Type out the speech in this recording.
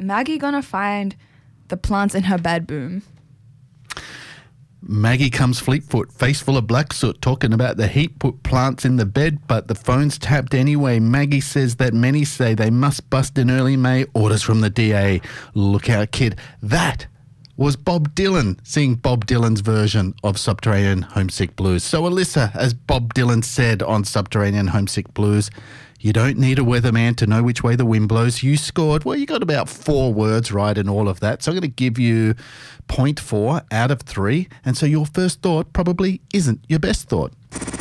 Maggie gonna find the plants in her bed boom? Maggie comes fleetfoot, face full of black soot, talking about the heat put plants in the bed, but the phone's tapped anyway. Maggie says that many say they must bust in early May. Orders from the DA. Look out, kid. That was Bob Dylan singing Bob Dylan's version of Subterranean Homesick Blues. So Alyssa, as Bob Dylan said on Subterranean Homesick Blues, you don't need a weatherman to know which way the wind blows. You scored, well, you got about 4 words right in all of that. So I'm going to give you 0.4 out of 3. And so your first thought probably isn't your best thought.